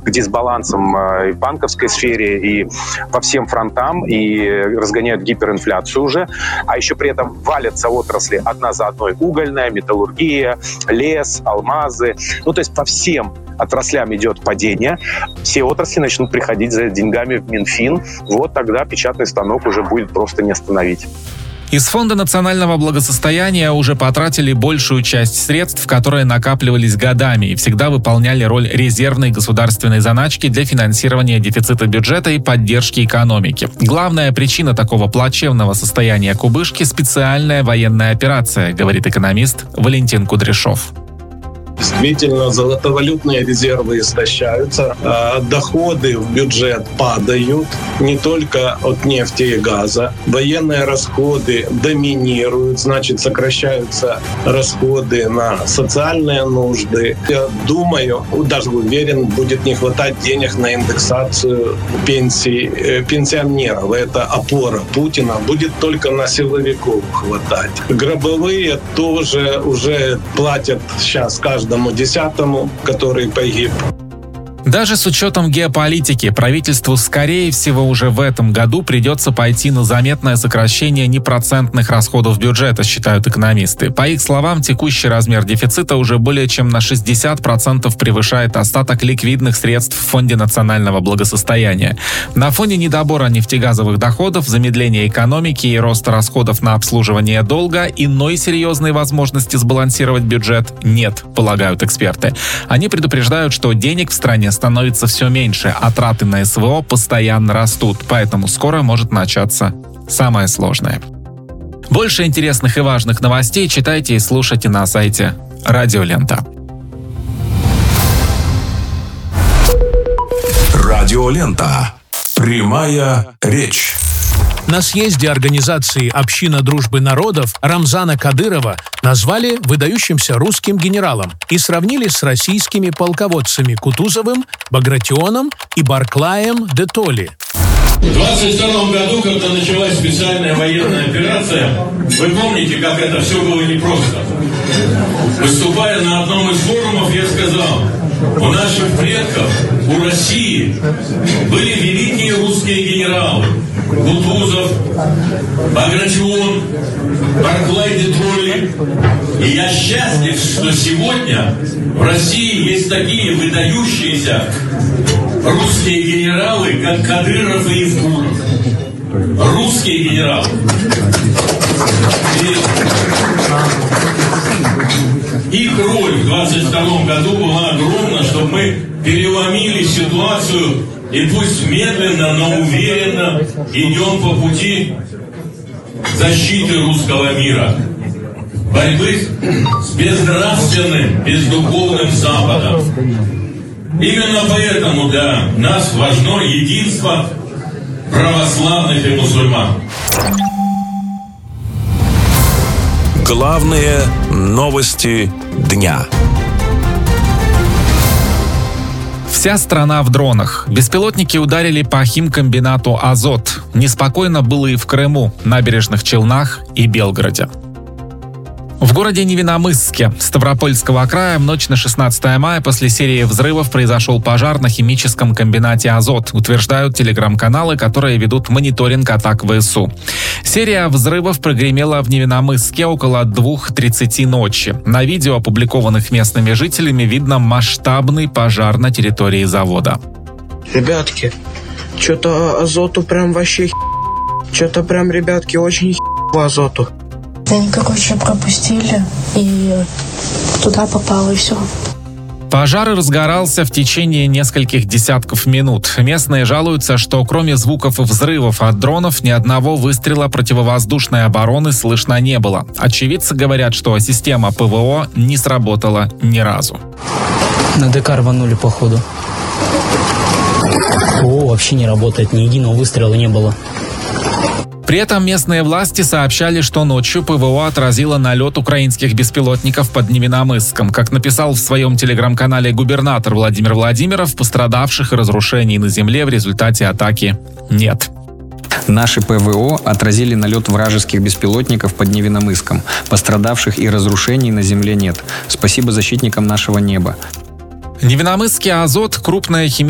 к дисбалансам и в банковской сфере, и по всем фронтам, и разгоняют гиперинфляцию уже. А еще при этом валятся отрасли одна за одной. Угольная, металлургия, лес, алмазы. То есть по всем отраслям идет падение. Все отрасли начнут приходить за деньгами в Минфин. Вот тогда печатный станок уже будет просто не остановить. Из Фонда национального благосостояния уже потратили большую часть средств, которые накапливались годами и всегда выполняли роль резервной государственной заначки для финансирования дефицита бюджета и поддержки экономики. Главная причина такого плачевного состояния кубышки – специальная военная операция, говорит экономист Валентин Кудряшов. Действительно, золотовалютные резервы истощаются, доходы в бюджет падают не только от нефти и газа. Военные расходы доминируют, значит, сокращаются расходы на социальные нужды. Я думаю, даже уверен, будет не хватать денег на индексацию пенсий пенсионеров. Это опора Путина. Будет только на силовиков хватать. Гробовые тоже уже платят сейчас каждому десятому, который погиб. Даже с учетом геополитики, правительству, скорее всего, уже в этом году придется пойти на заметное сокращение непроцентных расходов бюджета, считают экономисты. По их словам, текущий размер дефицита уже более чем на 60% превышает остаток ликвидных средств в Фонде национального благосостояния. На фоне недобора нефтегазовых доходов, замедления экономики и роста расходов на обслуживание долга иной серьезной возможности сбалансировать бюджет нет, полагают эксперты. Они предупреждают, что денег в стране становится все меньше, а траты на СВО постоянно растут, поэтому скоро может начаться самое сложное. Больше интересных и важных новостей читайте и слушайте на сайте Радио Лента. Радио Лента. Прямая речь. На съезде организации «Община дружбы народов» Рамзана Кадырова назвали выдающимся русским генералом и сравнили с российскими полководцами Кутузовым, Багратионом и Барклаем де Толли. В 1922 году, когда началась специальная военная операция, вы помните, как это все было непросто. Выступая на одном из форумов, я сказал, у наших предков, у России были великие русские генералы. Кутузов, Багратион, Барклай де Толли. И я счастлив, что сегодня в России есть такие выдающиеся русские генералы, как Кадыров и Евкуров. Русские генералы. И их роль в 1922 году была огромна, чтобы мы переломили ситуацию и пусть медленно, но уверенно идем по пути защиты русского мира. Борьбы с безнравственным, бездуховным Западом. Именно поэтому для нас важно единство православных и мусульман. Главные новости дня. Вся страна в дронах. Беспилотники ударили по химкомбинату «Азот». Неспокойно было и в Крыму, набережных Челнах и Белгороде. В городе Невиномысске Ставропольского края в ночь на 16 мая после серии взрывов произошел пожар на химическом комбинате «Азот», утверждают телеграм-каналы, которые ведут мониторинг атак ВСУ. Серия взрывов прогремела в Невиномысске около 2:30 ночи. На видео, опубликованных местными жителями, видно масштабный пожар на территории завода. Ребятки, что-то азоту прям вообще что-то прям, ребятки, очень по азоту. Они, короче, пропустили, и туда попало, и все. Пожар разгорался в течение нескольких десятков минут. Местные жалуются, что кроме звуков и взрывов от дронов ни одного выстрела противовоздушной обороны слышно не было. Очевидцы говорят, что система ПВО не сработала ни разу. На ДК рванули, походу. ПВО вообще не работает, ни единого выстрела не было. При этом местные власти сообщали, что ночью ПВО отразило налет украинских беспилотников под Невиномысском. Как написал в своем телеграм-канале губернатор Владимир Владимиров, пострадавших и разрушений на земле в результате атаки нет. Наши ПВО отразили налет вражеских беспилотников под Невиномысском. Пострадавших и разрушений на земле нет. Спасибо защитникам нашего неба. Невиномысский «Азот» — крупная химическая